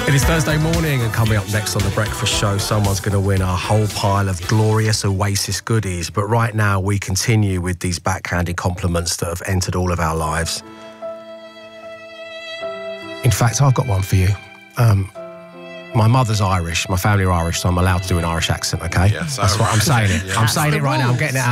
It is Thursday morning, and coming up next on The Breakfast Show, someone's going to win a whole pile of glorious Oasis goodies. But right now, we continue with these backhanded compliments that have entered all of our lives. In fact, I've got one for you. My mother's Irish, my family are Irish, so I'm allowed to do an Irish accent, okay? Yes, that's what I'm saying it. Yeah. I'm saying it right now, I'm getting it out.